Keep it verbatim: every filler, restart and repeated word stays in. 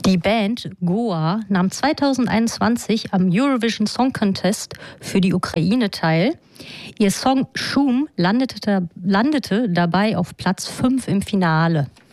Die Band Goa nahm zweitausendeinundzwanzig am Eurovision Song Contest für die Ukraine teil. Ihr Song Shum landete, landete dabei auf Platz fünf im Finale.